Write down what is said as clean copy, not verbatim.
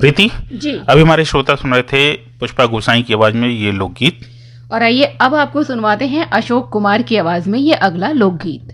प्रीति जी। अभी हमारे श्रोता सुन रहे थे पुष्पा गोसाई की आवाज में ये लोकगीत, और आइए अब आपको सुनवाते हैं अशोक कुमार की आवाज में ये अगला लोकगीत।